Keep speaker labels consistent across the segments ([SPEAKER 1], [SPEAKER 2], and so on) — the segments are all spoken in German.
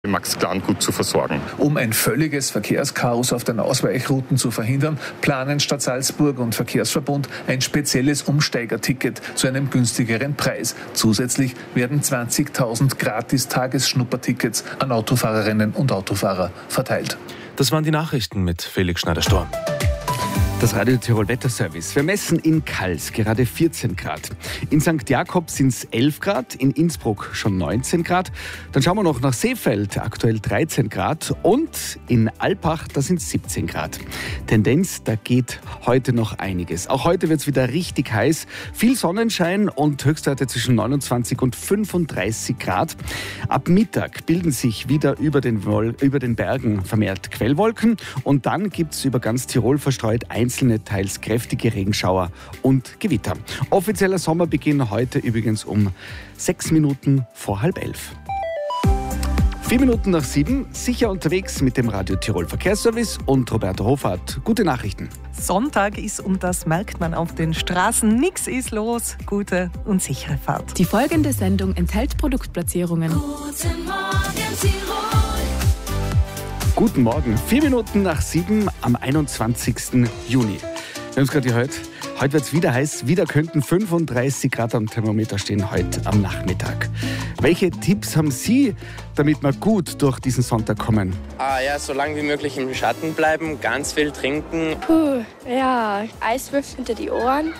[SPEAKER 1] Max-Clan gut zu versorgen.
[SPEAKER 2] Um ein völliges Verkehrschaos auf den Ausweichrouten zu verhindern, planen Stadt Salzburg und Verkehrsverbund ein spezielles Umsteigerticket zu einem günstigeren Preis. Zusätzlich werden 20.000 Gratis-Tagesschnuppertickets an Autofahrerinnen und Autofahrer verteilt.
[SPEAKER 3] Das waren die Nachrichten mit Felix Schneider-Storm. Das Radio Tirol Wetterservice. Wir messen in Kals gerade 14 Grad. In St. Jakob sind es 11 Grad, in Innsbruck schon 19 Grad. Dann schauen wir noch nach Seefeld, aktuell 13 Grad. Und in Alpbach, da sind es 17 Grad. Tendenz, da geht heute noch einiges. Auch heute wird es wieder richtig heiß. Viel Sonnenschein und Höchstwerte zwischen 29 und 35 Grad. Ab Mittag bilden sich wieder über den Bergen vermehrt Quellwolken. Und dann gibt es über ganz Tirol verstreut einzelne, teils kräftige Regenschauer und Gewitter. Offizieller Sommerbeginn heute übrigens um 6 Minuten vor 6:30. 4 Minuten nach 7, sicher unterwegs mit dem Radio Tirol Verkehrsservice und Roberto Hofart. Gute Nachrichten.
[SPEAKER 4] Sonntag ist und das merkt man auf den Straßen. Nix ist los. Gute und sichere Fahrt.
[SPEAKER 5] Die folgende Sendung enthält Produktplatzierungen.
[SPEAKER 6] Guten Morgen, Tirol.
[SPEAKER 3] Guten Morgen, 4 Minuten nach 7 am 21. Juni. Wir haben es gerade gehört, heute wird es wieder heiß, wieder könnten 35 Grad am Thermometer stehen heute am Nachmittag. Welche Tipps haben Sie, damit wir gut durch diesen Sonntag kommen?
[SPEAKER 7] So lange wie möglich im Schatten bleiben, ganz viel trinken.
[SPEAKER 8] Eiswürfel hinter die Ohren.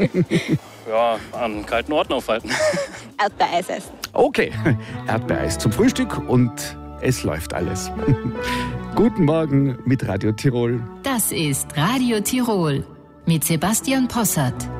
[SPEAKER 9] An kalten Orten aufhalten.
[SPEAKER 8] Erdbeereis essen.
[SPEAKER 3] Okay, Erdbeereis zum Frühstück und es läuft alles. Guten Morgen mit Radio Tirol.
[SPEAKER 6] Das ist Radio Tirol mit Sebastian Possart.